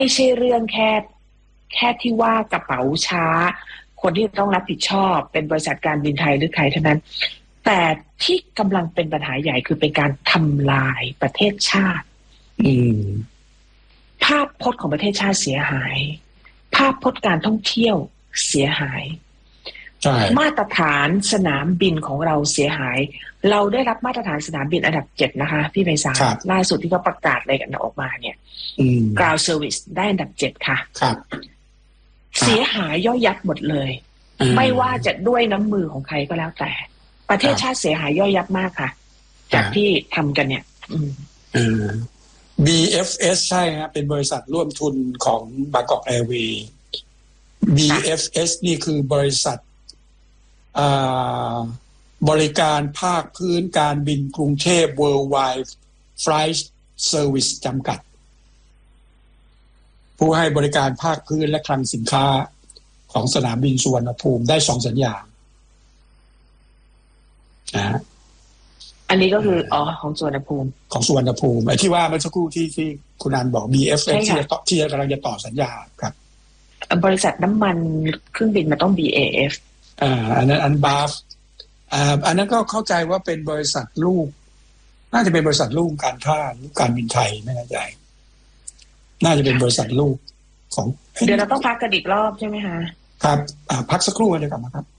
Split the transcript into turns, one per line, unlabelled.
ไม่ใช่เรื่องแค่ที่ว่ากระเป๋าช้าคนที่ต้องรับผิดชอบเป็นบริษัทการบินไทยหรือใครเท่านั้นแต่ที่กำลังเป็นปัญหาใหญ่คือเป็นการทำลายประเทศชาติภาพพจน์ของประเทศชาติเสียหายภาพพจน์การท่องเที่ยวเสียหายมาตรฐานสนามบินของเราเสียหายเราได้รับมาตรฐานสนามบินอันดับ7นะคะพี่ไพศาลล่าสุดที่เขาประกาศอะไรกันออกมาเนี่ยground service ได้อันดับ7ค่ะเสียหายย่อยยับหมดเลยไม่ว่าจะด้วยน้ำมือของใครก็แล้วแต่ประเทศชาติเสียหายย่อยยับมากค่ะจากที่ทำกันเนี่ย
BFS ใช่ครับเป็นบริษัทร่วมทุนของบางกอกแอร์เวย์ BFS นี่คือบริษัทบริการภาคพื้นการบินกรุงเทพ Worldwide Flight Service จำกัดผู้ให้บริการภาคพื้นและคลังสินค้าของสนามบินสุวรรณภูมิได้2สัญญา
อันนี้ก็คือของสุวรรณภูมิ
ไอ้ที่ว่าเมื่อสักครู่ที่คุณอันบอก BFS ที่กำลังจะต่อสัญญาครับ
บริษัทน้ำมันเครื่องบินมันต้อง BAF
อันนั้นอันบาฟอันนั้นก็เข้าใจว่าเป็นบริษัทลูกน่าจะเป็นบริษัทลูกการท่าการบินไทยไม่แน่ใจน่าจะเป็นบริษัทลูกของ
เดี๋ยวเราต้องพักกันอีกรอบใช่ไหมคะ
ครับพักสักครู่เลยกลับมาครับ